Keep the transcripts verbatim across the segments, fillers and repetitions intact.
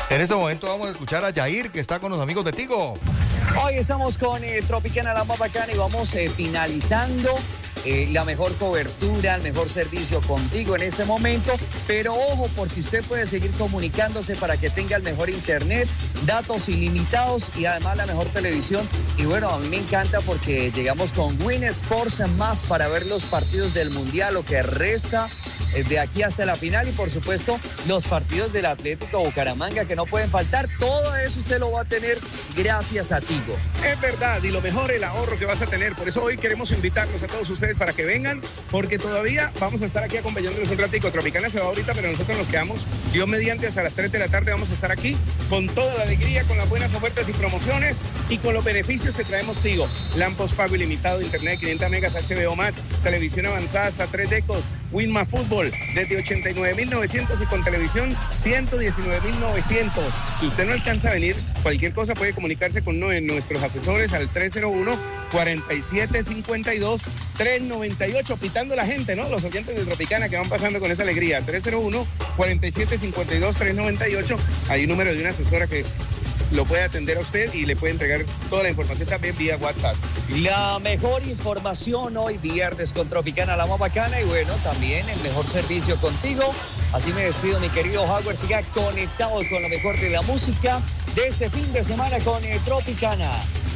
En este momento vamos a escuchar a Yair, que está con los amigos de Tigo. Hoy estamos con eh, Tropicana, la más bacana, y vamos eh, finalizando eh, la mejor cobertura, el mejor servicio contigo en este momento. Pero ojo, porque usted puede seguir comunicándose para que tenga el mejor internet, datos ilimitados y además la mejor televisión. Y bueno, a mí me encanta porque llegamos con Win Sports más para ver los partidos del Mundial, lo que resta eh, de aquí hasta la final, y por supuesto los partidos del Atlético Bucaramanga que no pueden faltar. Todo eso usted lo va a tener gracias a Tigo. Es verdad, y lo mejor, el ahorro que vas a tener. Por eso hoy queremos invitarlos a todos ustedes para que vengan, porque todavía vamos a estar aquí acompañándoles un ratico. Tropicana se va ahorita, pero nosotros nos quedamos, Dios mediante, hasta las tres de la tarde vamos a estar aquí con toda la alegría, con las buenas ofertas y promociones y con los beneficios que traemos Tigo. Lampos pago ilimitado, internet de quinientos megas, H B O Max, televisión avanzada hasta tres decos, Winma Fútbol desde ochenta y nueve mil novecientos y con televisión ciento diecinueve mil novecientos. Si usted no alcanza a venir, cualquier cosa puede comunicarse con uno de nuestros asesores al tres cero uno, cuatro siete cinco dos, tres nueve ocho, pitando la gente, ¿no? Los oyentes de Tropicana que van pasando con esa alegría. tres cero uno, cuatro siete cinco dos, tres nueve ocho. Hay un número de una asesora que lo puede atender a usted y le puede entregar toda la información también vía WhatsApp. La mejor información hoy viernes con Tropicana, la más bacana, y bueno, también el mejor servicio contigo. Así me despido, mi querido Howard. Siga conectado con lo mejor de la música de este fin de semana con eh, Tropicana.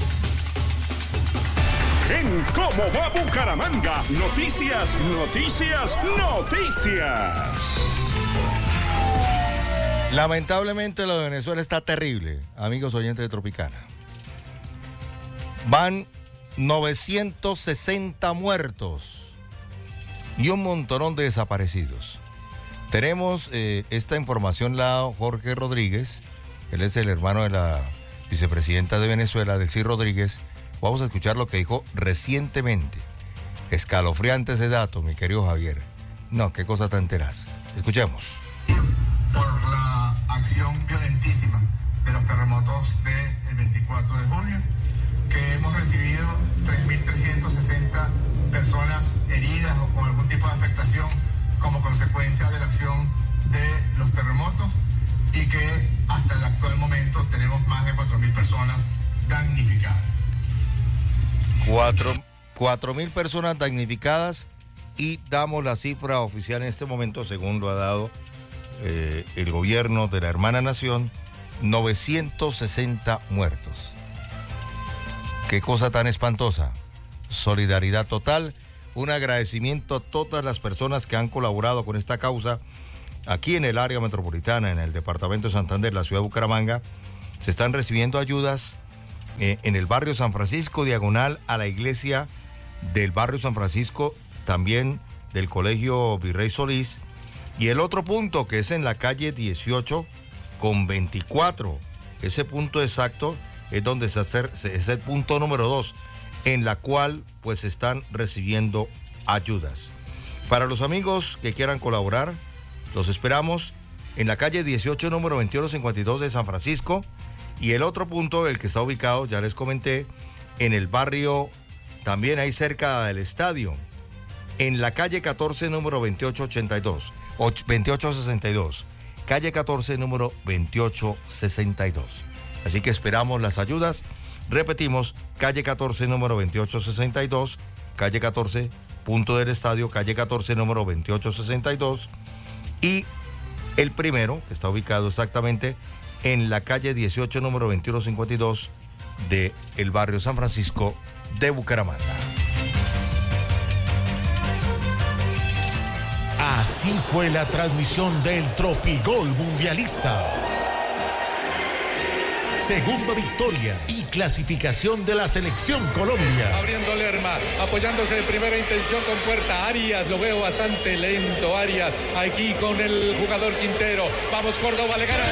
En ¿Cómo va Bucaramanga? Noticias, noticias, noticias. Lamentablemente lo de Venezuela está terrible, amigos oyentes de Tropicana. Van novecientos sesenta muertos y un montonón de desaparecidos. Tenemos eh, esta información la da Jorge Rodríguez, él es el hermano de la vicepresidenta de Venezuela, Delcy Rodríguez. Vamos a escuchar lo que dijo recientemente. Escalofriante ese dato, mi querido Javier. No, qué cosa tan tenaz. Escuchemos. Por la acción violentísima de los terremotos del veinticuatro de junio, que hemos recibido tres mil trescientas sesenta personas heridas o con algún tipo de afectación como consecuencia de la acción de los terremotos, y que hasta el actual momento tenemos más de cuatro mil personas damnificadas. Cuatro mil personas damnificadas, y damos la cifra oficial en este momento, según lo ha dado eh, el gobierno de la hermana nación, novecientos sesenta muertos. Qué cosa tan espantosa. Solidaridad total, un agradecimiento a todas las personas que han colaborado con esta causa aquí en el área metropolitana, en el departamento de Santander, la ciudad de Bucaramanga. Se están recibiendo ayudas eh, en el barrio San Francisco, diagonal a la iglesia del barrio San Francisco, también del colegio Virrey Solís, y el otro punto que es en la calle dieciocho con veinticuatro. Ese punto exacto es donde se hace, es el punto número dos, en la cual pues están recibiendo ayudas. Para los amigos que quieran colaborar, los esperamos en la calle dieciocho, número veintiuno cincuenta y dos de San Francisco, y el otro punto, el que está ubicado, ya les comenté, en el barrio, también ahí cerca del estadio, en la calle catorce, número veintiocho ochenta y dos, veintiocho sesenta y dos, calle catorce, número veintiocho sesenta y dos. Así que esperamos las ayudas. Repetimos, calle catorce, número veintiocho sesenta y dos, calle catorce, punto del estadio, calle catorce, número veintiocho sesenta y dos, y el primero, que está ubicado exactamente en la calle dieciocho, número veintiuno cincuenta y dos, de el barrio San Francisco de Bucaramanga. Así fue la transmisión del Tropigol Mundialista. Segunda victoria y clasificación de la selección Colombia. Abriendo Lerma, apoyándose de primera intención con puerta. Arias, lo veo bastante lento. Arias, aquí con el jugador Quintero. Vamos, Córdoba, le gana.